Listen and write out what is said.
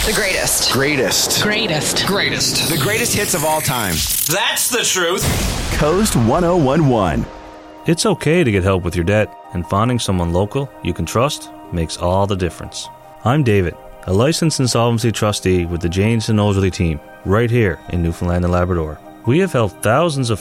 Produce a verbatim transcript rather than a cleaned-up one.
The greatest. Greatest. Greatest. Greatest. The greatest hits of all time. That's the truth. Coast one oh one one. It's okay to get help with your debt, and finding someone local you can trust makes all the difference. I'm David, a licensed insolvency trustee with the Janes and Owsley team, right here in Newfoundland and Labrador. We have helped thousands of